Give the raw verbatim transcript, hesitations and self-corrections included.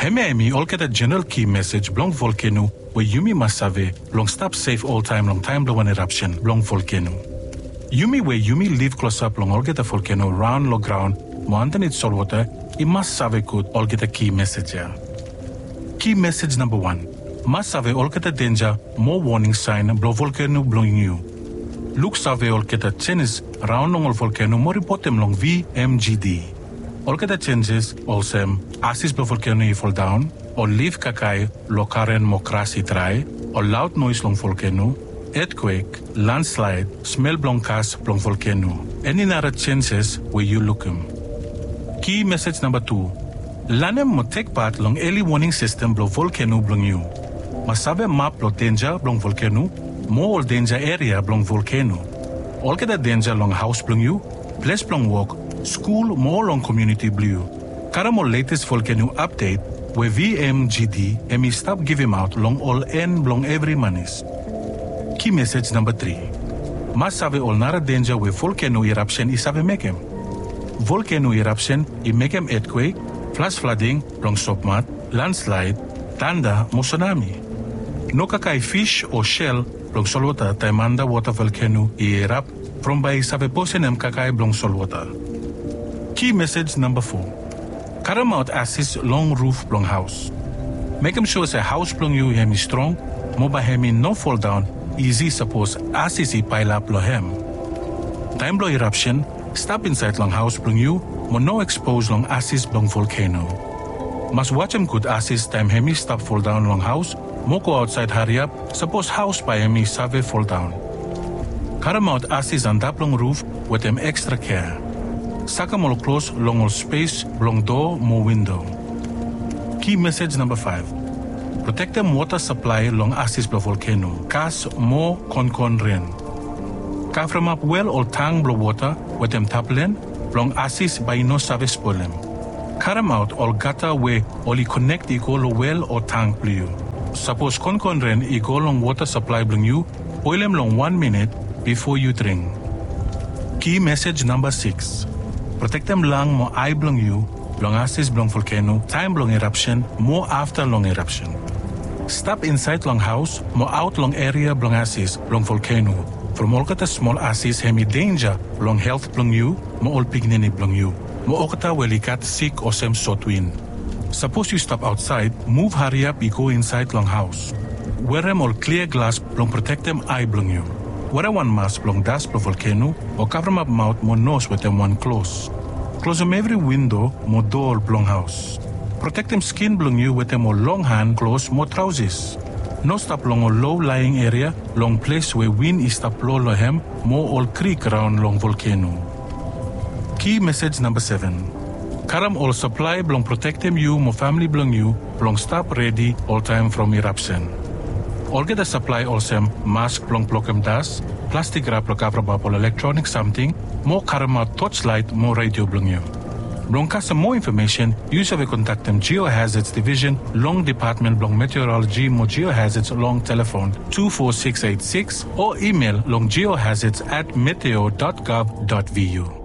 Heme emi olketa general key message blong volcano where Yumi masave long stop safe all time long time blow an eruption blong volcano. Yumi where Yumi live close up long olketa volcano round lo ground mo underneath saltwater I must save good olketa key message ya. Key message number one. Must save olketa danger more warning sign blow volcano blowing you. Look save olketa changes round long volcano more reportem long V M G D. Olketa changes also assist blow volcano I fall down or leave kakai lo karen mo krasi try or loud noise long volcano, earthquake, landslide, smell blong cast blong volcano. Any other chances where you look em. Key message number two. Lanem mo take part long early warning system blow volcano blong you. Masabe map blow danger blong volcano, more danger area blong volcano. Olketa danger long house blong you, place blong walk, school more long community blue. Karamo latest volcano update where V M G D and me stop give him out long all end long every manis. Key message number three. Mas save all nara danger where volcano eruption is save make him. Volcano eruption I make him earthquake, flash flooding, long submat, landslide, thunder, mo tsunami. No kakai fish or shell long saltwater taimanda water volcano I erupt from by save posenem kakai blong saltwater. Key message number four. Karam out assist long roof blong house. Make him sure say house blong you hemi strong, moba hemi no fall down, easy suppose assist I pile up lo hem. Time blow eruption, stop inside long house blong you, mo no expose long assist blong volcano. Must watch him good assist time hemi stop fall down long house, mo go outside hurry up, suppose house by hemi save fall down. Karam out assist on that long roof with them extra care. Saka mo close long all space, long door, more window. Key message number five. Protect them water supply long assist blow volcano. Cast more con con rain. Kafram up well or tang blow water with them taplen, long assist by no service problem. Karam out all gutter way only connect equal well or tank blue. Suppose con con rain equal long water supply blong you, boil them long one minute before you drink. Key message number six. Protect them long mo eye blong you, long assist blong volcano, time blong eruption, more after long eruption. Stop inside long house, more out long area blong assist, blong volcano. From all kata small assist hemi danger, long health blong you, mo all pignini blong you. Mo okata welikat sick or sem sotwin. Suppose you stop outside, move hurry up you go inside long house. Wear them all clear glass blong protect them eye blong you. Wear one mask blong dust blong volcano, or cover them up mouth mo nose with them one close. Close them every window mo door blong house. Protect them skin blong you with them more long hand close more trousers. No stop long or low lying area, long place where wind is stop low lo hem, more all creek around long volcano. Key message number seven. Karam all supply blong protect them you mo family blong you, blong stop ready all time from eruption. All get a supply also mask blong blokem das, plastic wrap lo cover bubble electronic something, more karama torchlight, more radio blong you. Blong kasa more information, use of a contact them Geohazards Division, Long Department Blong Meteorology, mo Geohazards long telephone two four six eight six or email long geohazards at meteo dot gov dot v u.